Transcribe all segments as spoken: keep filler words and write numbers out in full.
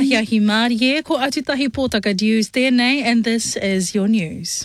Hiahi Mārie, ko Atutahi Pōtaka News tēnei, and this is your news.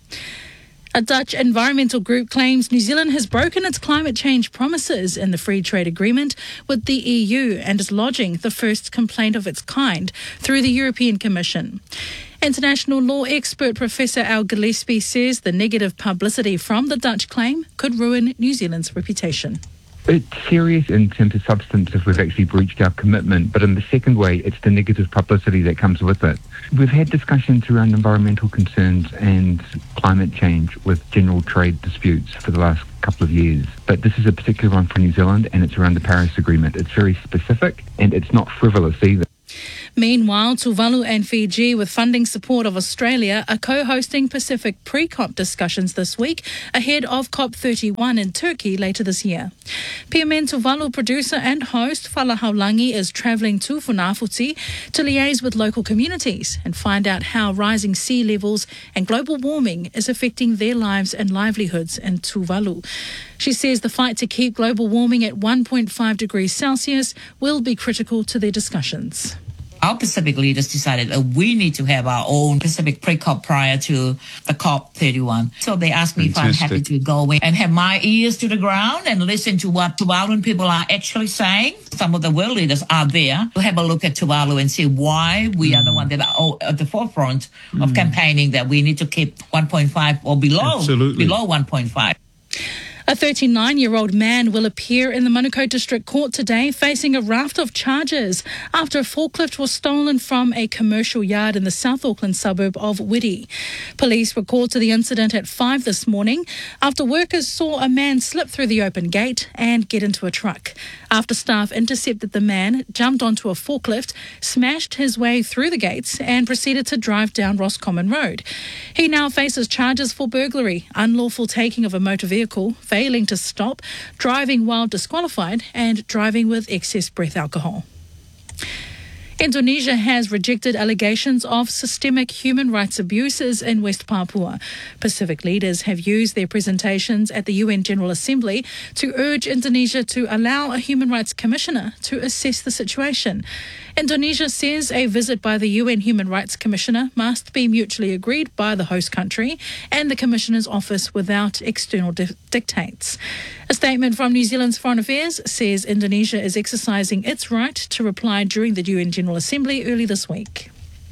A Dutch environmental group claims New Zealand has broken its climate change promises in the free trade agreement with the E U and is lodging the first complaint of its kind through the European Commission. International law expert Professor Al Gillespie says the negative publicity from the Dutch claim could ruin New Zealand's reputation. It's serious in terms of substance if we've actually breached our commitment, but in the second way, it's the negative publicity that comes with it. We've had discussions around environmental concerns and climate change with general trade disputes for the last couple of years, but this is a particular one for New Zealand, and it's around the Paris Agreement. It's very specific, and it's not frivolous either. Meanwhile, Tuvalu and Fiji, with funding support of Australia, are co-hosting Pacific pre-COP discussions this week ahead of COP thirty-one in Turkey later this year. P M N Tuvalu producer and host Fala Haulangi is travelling to Funafuti to liaise with local communities and find out how rising sea levels and global warming is affecting their lives and livelihoods in Tuvalu. She says the fight to keep global warming at one point five degrees Celsius will be critical to their discussions. Our Pacific leaders decided that we need to have our own Pacific pre-COP prior to the COP thirty-one. So they asked me Fantastic. if I'm happy to go away and have my ears to the ground and listen to what Tuvaluan people are actually saying. Some of the world leaders are there to have a look at Tuvalu and see why we mm. are the one that are at the forefront mm. of campaigning that we need to keep one point five or below, Absolutely. below one point five. A thirty-nine-year-old man will appear in the Manukau District Court today facing a raft of charges after a forklift was stolen from a commercial yard in the South Auckland suburb of Whitty. Police were called to the incident at five this morning after workers saw a man slip through the open gate and get into a truck. After staff intercepted the man, jumped onto a forklift, smashed his way through the gates and proceeded to drive down Roscommon Road. He now faces charges for burglary, unlawful taking of a motor vehicle, failing to stop, driving while disqualified, and driving with excess breath alcohol. Indonesia has rejected allegations of systemic human rights abuses in West Papua. Pacific leaders have used their presentations at the U N General Assembly to urge Indonesia to allow a human rights commissioner to assess the situation. Indonesia says a visit by the U N Human Rights Commissioner must be mutually agreed by the host country and the Commissioner's office without external di- dictates. A statement from New Zealand's Foreign Affairs says Indonesia is exercising its right to reply during the U N General Assembly early this week.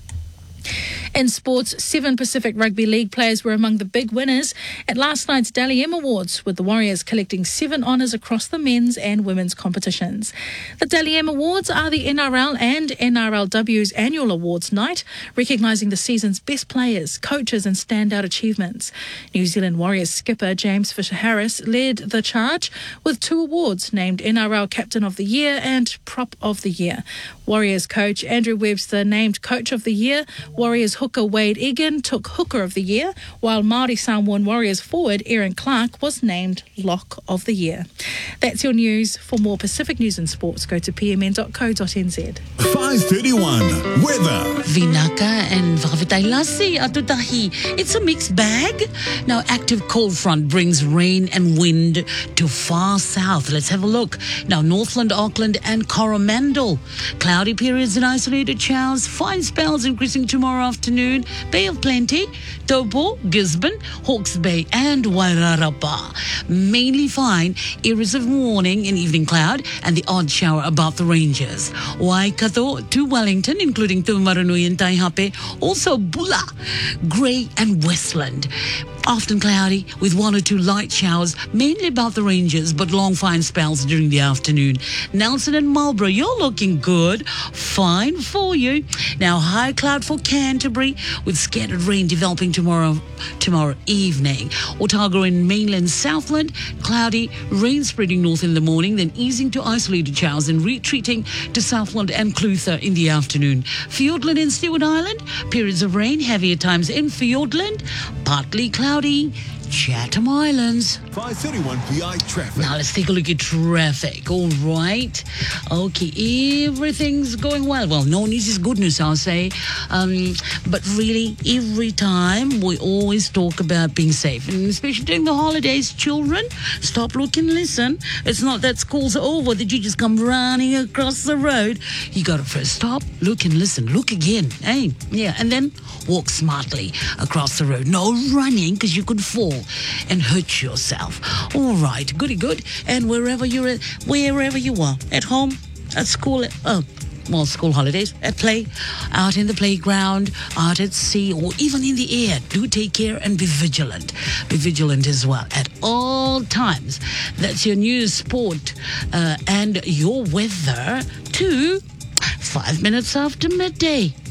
In sports, seven Pacific Rugby League players were among the big winners at last night's Dally M Awards, with the Warriors collecting seven honours across the men's and women's competitions. The Dally M Awards are the N R L and N R L W's annual awards night, recognising the season's best players, coaches and standout achievements. New Zealand Warriors skipper James Fisher-Harris led the charge with two awards named N R L Captain of the Year and Prop of the Year. Warriors coach Andrew Webster named Coach of the Year. Warriors hooker Wade Egan took Hooker of the Year, while Māori Samoan Warriors forward Erin Clark was named Lock of the Year. That's your news. For more Pacific news and sports, go to p m n dot co dot n z. five thirty-one weather. Vinaka and Vavitailasi Atutahi. It's a mixed bag. Now, active cold front brings rain and wind to far south. Let's have a look. Now, Northland, Auckland and Coromandel. Cloudy periods and isolated showers. Fine spells increasing tomorrow afternoon. Bay of Plenty, Taupo, Gisborne, Hawke's Bay and Wairarapa. Mainly fine. Areas of morning and evening cloud and the odd shower above the ranges. Waikato to Wellington, including Tuamarunui and Taihape. Also Bula, grey and Westland. Often cloudy with one or two light showers, mainly above the ranges, but long fine spells during the afternoon. Nelson and Marlborough, you're looking good. Fine for you. Now, high cloud for Canterbury with scattered rain developing tomorrow tomorrow evening. Otago in mainland Southland, cloudy, rain spreading north in the morning, then easing to isolated showers and retreating to Southland and Clutha in the afternoon. Fiordland and Stewart Island, periods of rain, heavy at times in Fiordland, partly cloudy. Chatham Islands. five thirty-one P I traffic. Now let's take a look at traffic. All right. Okay, everything's going well. Well, no news is good news, I'll say. Um, but really, every time we always talk about being safe, and especially during the holidays, children, stop, look, and listen. It's not that school's over that you just come running across the road. You got to first stop, look, and listen. Look again. Hey, yeah, and then walk smartly across the road. No running, because you could fall and hurt yourself. All right, goody good. And wherever you're at, wherever you are, at home, at school, at, oh, well, school holidays, at play, out in the playground, out at sea, or even in the air, do take care and be vigilant. Be vigilant as well at all times. That's your news, sport, uh, and your weather to five minutes after midday.